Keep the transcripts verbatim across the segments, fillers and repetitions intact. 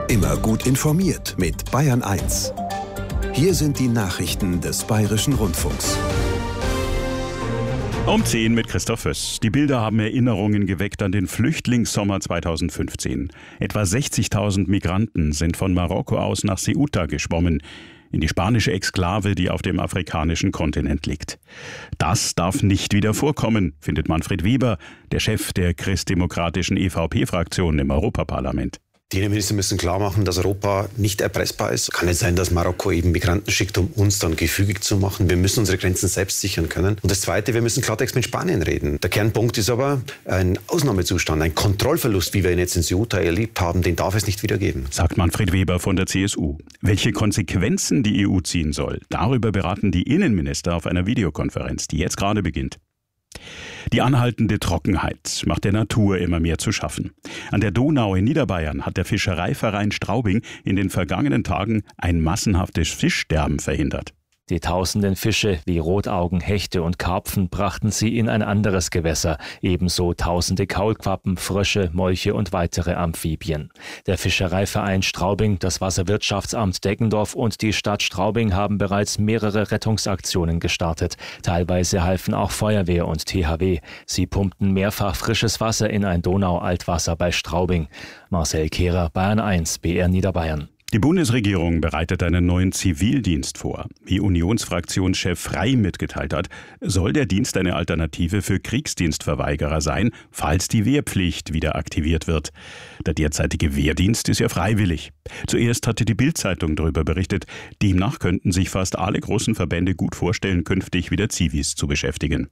Immer gut informiert mit Bayern eins. Hier sind die Nachrichten des Bayerischen Rundfunks. Um zehn mit Christoph Föss. Die Bilder haben Erinnerungen geweckt an den Flüchtlingssommer zweitausendfünfzehn. Etwa sechzigtausend Migranten sind von Marokko aus nach Ceuta geschwommen, in die spanische Exklave, die auf dem afrikanischen Kontinent liegt. Das darf nicht wieder vorkommen, findet Manfred Weber, der Chef der christdemokratischen E V P-Fraktion im Europaparlament. Die Innenminister müssen klar machen, dass Europa nicht erpressbar ist. Kann nicht sein, dass Marokko eben Migranten schickt, um uns dann gefügig zu machen. Wir müssen unsere Grenzen selbst sichern können. Und das Zweite, wir müssen Klartext mit Spanien reden. Der Kernpunkt ist aber ein Ausnahmezustand, ein Kontrollverlust, wie wir ihn jetzt in Ceuta erlebt haben, den darf es nicht wieder geben. Sagt Manfred Weber von der C S U. Welche Konsequenzen die E U ziehen soll, darüber beraten die Innenminister auf einer Videokonferenz, die jetzt gerade beginnt. Die anhaltende Trockenheit macht der Natur immer mehr zu schaffen. An der Donau in Niederbayern hat der Fischereiverein Straubing in den vergangenen Tagen ein massenhaftes Fischsterben verhindert. Die tausenden Fische wie Rotaugen, Hechte und Karpfen brachten sie in ein anderes Gewässer, ebenso tausende Kaulquappen, Frösche, Molche und weitere Amphibien. Der Fischereiverein Straubing, das Wasserwirtschaftsamt Deggendorf und die Stadt Straubing haben bereits mehrere Rettungsaktionen gestartet. Teilweise halfen auch Feuerwehr und T H W. Sie pumpten mehrfach frisches Wasser in ein Donaualtwasser bei Straubing. Marcel Kehrer, Bayern eins, B R Niederbayern. Die Bundesregierung bereitet einen neuen Zivildienst vor. Wie Unionsfraktionschef Frey mitgeteilt hat, soll der Dienst eine Alternative für Kriegsdienstverweigerer sein, falls die Wehrpflicht wieder aktiviert wird. Der derzeitige Wehrdienst ist ja freiwillig. Zuerst hatte die Bild-Zeitung darüber berichtet. Demnach könnten sich fast alle großen Verbände gut vorstellen, künftig wieder Zivis zu beschäftigen.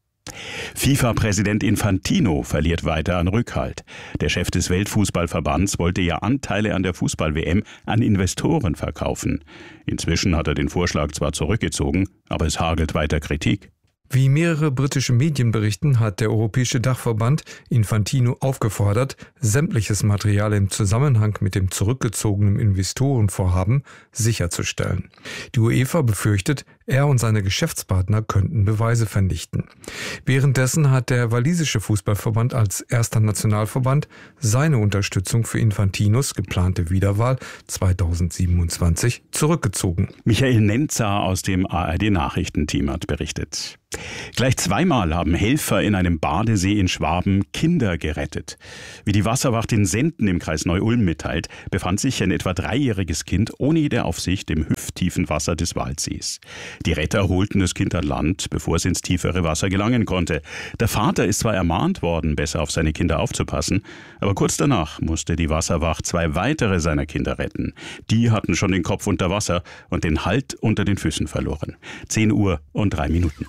FIFA-Präsident Infantino verliert weiter an Rückhalt. Der Chef des Weltfußballverbands wollte ja Anteile an der Fußball-W M an Investoren verkaufen. Inzwischen hat er den Vorschlag zwar zurückgezogen, aber es hagelt weiter Kritik. Wie mehrere britische Medien berichten, hat der Europäische Dachverband Infantino aufgefordert, sämtliches Material im Zusammenhang mit dem zurückgezogenen Investorenvorhaben sicherzustellen. Die UEFA befürchtet, er und seine Geschäftspartner könnten Beweise vernichten. Währenddessen hat der walisische Fußballverband als erster Nationalverband seine Unterstützung für Infantinos geplante Wiederwahl zweitausendsiebenundzwanzig zurückgezogen. Michael Nenzer aus dem A R D-Nachrichtenteam hat berichtet. Gleich zweimal haben Helfer in einem Badesee in Schwaben Kinder gerettet. Wie die Wasserwacht in Senden im Kreis Neu-Ulm mitteilt, befand sich ein etwa dreijähriges Kind ohne jede Aufsicht im hüfttiefen Wasser des Waldsees. Die Retter holten das Kind an Land, bevor es ins tiefere Wasser gelangen konnte. Der Vater ist zwar ermahnt worden, besser auf seine Kinder aufzupassen, aber kurz danach musste die Wasserwacht zwei weitere seiner Kinder retten. Die hatten schon den Kopf unter Wasser und den Halt unter den Füßen verloren. zehn Uhr und drei Minuten.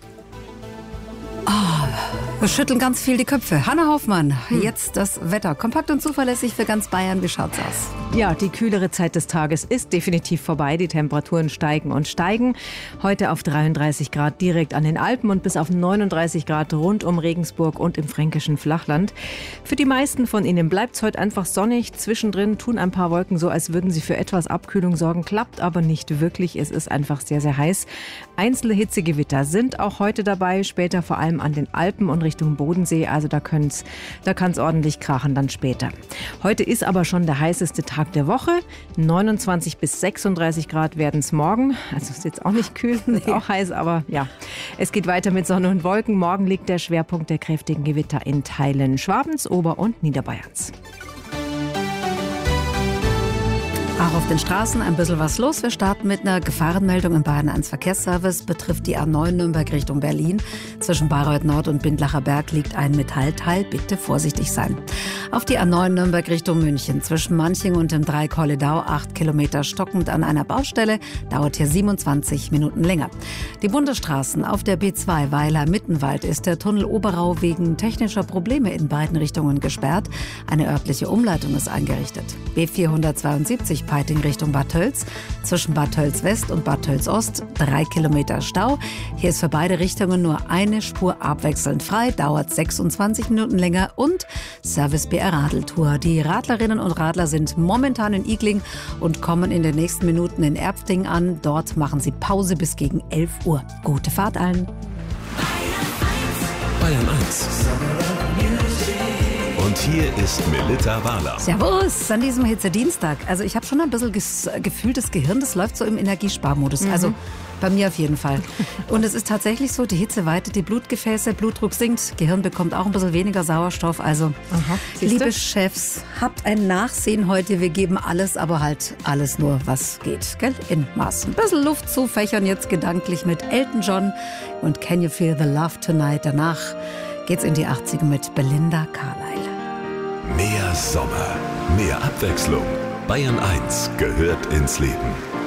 Oh, wir schütteln ganz viel die Köpfe. Hanna Hoffmann, hm. jetzt das Wetter. Kompakt und zuverlässig für ganz Bayern. Wie schaut's aus? Ja, die kühlere Zeit des Tages ist definitiv vorbei. Die Temperaturen steigen und steigen. Heute auf dreiunddreißig Grad direkt an den Alpen und bis auf neununddreißig Grad rund um Regensburg und im fränkischen Flachland. Für die meisten von Ihnen bleibt's heute einfach sonnig. Zwischendrin tun ein paar Wolken so, als würden sie für etwas Abkühlung sorgen. Klappt aber nicht wirklich. Es ist einfach sehr, sehr heiß. Einzelne Hitzegewitter sind auch heute dabei. Später vor allem an den Alpen und Richtung Bodensee. Also da können's, da kann's ordentlich krachen dann später. Heute ist aber schon der heißeste Tag der Woche. neunundzwanzig bis sechsunddreißig Grad werden es morgen. Also ist jetzt auch nicht kühl, ist auch heiß, aber ja. Es geht weiter mit Sonne und Wolken. Morgen liegt der Schwerpunkt der kräftigen Gewitter in Teilen Schwabens, Ober- und Niederbayerns. Auch auf den Straßen ein bisschen was los. Wir starten mit einer Gefahrenmeldung im Bayern eins Verkehrsservice. Betrifft die A neun Nürnberg Richtung Berlin. Zwischen Bayreuth Nord und Bindlacher Berg liegt ein Metallteil. Bitte vorsichtig sein. Auf die A neun Nürnberg Richtung München. Zwischen Manching und dem Dreieck Holledau acht Kilometer stockend an einer Baustelle. Dauert hier siebenundzwanzig Minuten länger. Die Bundesstraßen auf der B zwei Weiler-Mittenwald ist der Tunnel Oberau wegen technischer Probleme in beiden Richtungen gesperrt. Eine örtliche Umleitung ist eingerichtet. B vierhundertzweiundsiebzig Peiting Richtung Bad Tölz. Zwischen Bad Tölz West und Bad Tölz Ost drei Kilometer Stau. Hier ist für beide Richtungen nur eine Spur abwechselnd frei, dauert sechsundzwanzig Minuten länger und Service B R Radeltour. Die Radlerinnen und Radler sind momentan in Igling und kommen in den nächsten Minuten in Erpting an. Dort machen sie Pause bis gegen elf Uhr. Gute Fahrt allen. Bayern eins. Und hier ist Melitta Wahler. Servus an diesem Hitzedienstag. Also ich habe schon ein bisschen ges- gefühltes Gehirn, das läuft so im Energiesparmodus. Mhm. Also bei mir auf jeden Fall. Und es ist tatsächlich so, die Hitze weitet die Blutgefäße, Blutdruck sinkt, Gehirn bekommt auch ein bisschen weniger Sauerstoff. Also, Aha, liebe Chefs, habt ein Nachsehen heute. Wir geben alles, aber halt alles nur, was geht. Gell? In Maßen. Ein bisschen Luft zufächern jetzt gedanklich mit Elton John und Can You Feel the Love Tonight. Danach geht's in die achtziger mit Belinda Carlisle. Mehr Sommer, mehr Abwechslung. Bayern eins gehört ins Leben.